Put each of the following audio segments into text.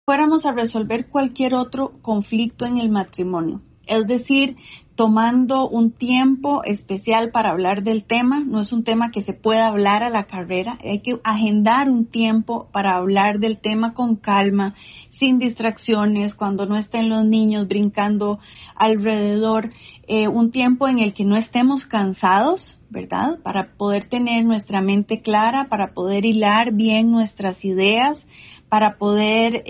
fuéramos a resolver cualquier otro conflicto en el matrimonio. Es decir, tomando un tiempo especial para hablar del tema. No es un tema que se pueda hablar a la carrera. Hay que agendar un tiempo para hablar del tema con calma, sin distracciones, cuando no estén los niños brincando alrededor. Un tiempo en el que no estemos cansados, ¿verdad? Para poder tener nuestra mente clara, para poder hilar bien nuestras ideas, para poder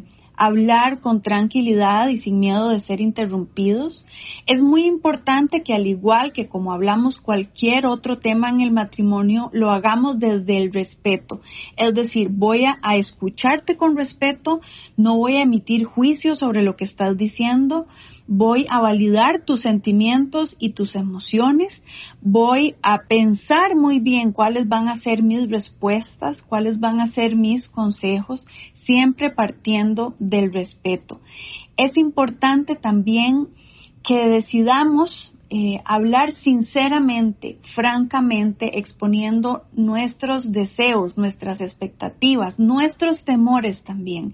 hablar con tranquilidad y sin miedo de ser interrumpidos. Es muy importante que, al igual que como hablamos cualquier otro tema en el matrimonio, lo hagamos desde el respeto. Es decir, voy a escucharte con respeto, no voy a emitir juicios sobre lo que estás diciendo, voy a validar tus sentimientos y tus emociones, voy a pensar muy bien cuáles van a ser mis respuestas, cuáles van a ser mis consejos, siempre partiendo del respeto. Es importante también que decidamos hablar sinceramente, francamente, exponiendo nuestros deseos, nuestras expectativas, nuestros temores también.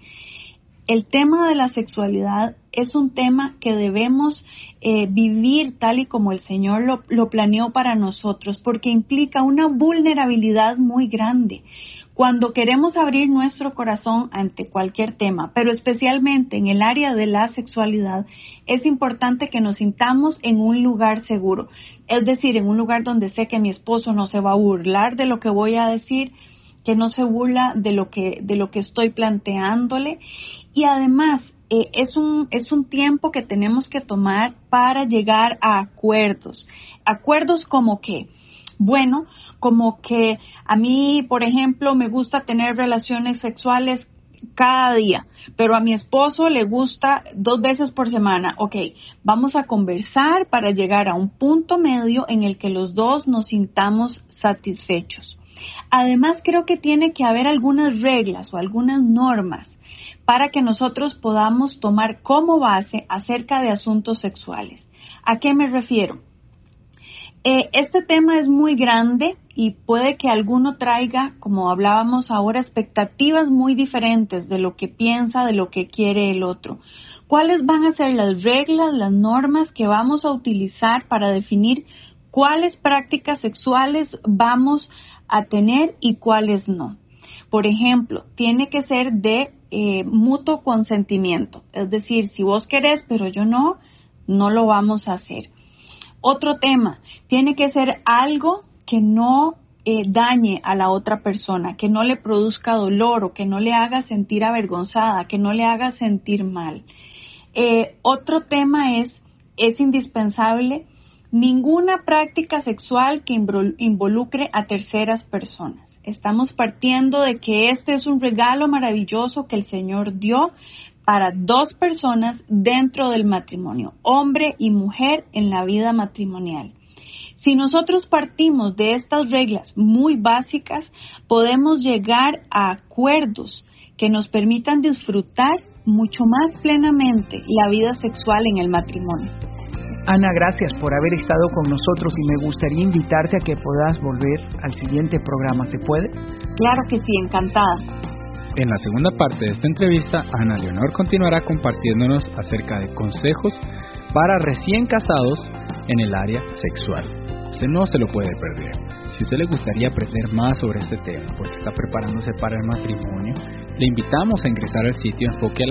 El tema de la sexualidad es un tema que debemos vivir tal y como el Señor lo planeó para nosotros, porque implica una vulnerabilidad muy grande. Cuando queremos abrir nuestro corazón ante cualquier tema, pero especialmente en el área de la sexualidad, es importante que nos sintamos en un lugar seguro. Es decir, en un lugar donde sé que mi esposo no se va a burlar de lo que voy a decir, que no se burla de lo que estoy planteándole. Y además, es un tiempo que tenemos que tomar para llegar a acuerdos. Acuerdos como que, bueno, como que a mí, por ejemplo, me gusta tener relaciones sexuales cada día, pero a mi esposo le gusta 2 veces por semana. Ok, vamos a conversar para llegar a un punto medio en el que los dos nos sintamos satisfechos. Además, creo que tiene que haber algunas reglas o algunas normas para que nosotros podamos tomar como base acerca de asuntos sexuales. ¿A qué me refiero? Este tema es muy grande y puede que alguno traiga, como hablábamos ahora, expectativas muy diferentes de lo que piensa, de lo que quiere el otro. ¿Cuáles van a ser las reglas, las normas que vamos a utilizar para definir cuáles prácticas sexuales vamos a tener y cuáles no? Por ejemplo, tiene que ser de mutuo consentimiento. Es decir, si vos querés, pero yo no lo vamos a hacer. Otro tema, tiene que ser algo que no dañe a la otra persona, que no le produzca dolor o que no le haga sentir avergonzada, que no le haga sentir mal. Otro tema es indispensable ninguna práctica sexual que involucre a terceras personas. Estamos partiendo de que este es un regalo maravilloso que el Señor dio para 2 personas dentro del matrimonio, hombre y mujer en la vida matrimonial. Si nosotros partimos de estas reglas muy básicas, podemos llegar a acuerdos que nos permitan disfrutar mucho más plenamente la vida sexual en el matrimonio. Ana, gracias por haber estado con nosotros y me gustaría invitarte a que puedas volver al siguiente programa. ¿Se puede? Claro que sí, encantada. En la segunda parte de esta entrevista, Ana Leonor continuará compartiéndonos acerca de consejos para recién casados en el área sexual. Usted no se lo puede perder. Si a usted le gustaría aprender más sobre este tema porque está preparándose para el matrimonio, le invitamos a ingresar al sitio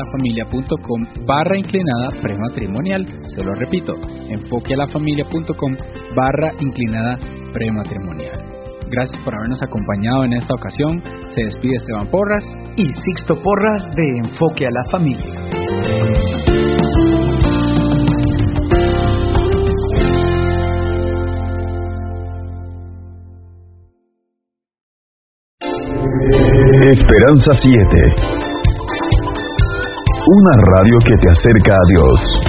enfoquealafamilia.com/prematrimonial. Se lo repito, enfoquealafamilia.com/prematrimonial. Gracias por habernos acompañado en esta ocasión. Se despide Esteban Porras y Sixto Porras de Enfoque a la Familia. Esperanza 7, una radio que te acerca a Dios.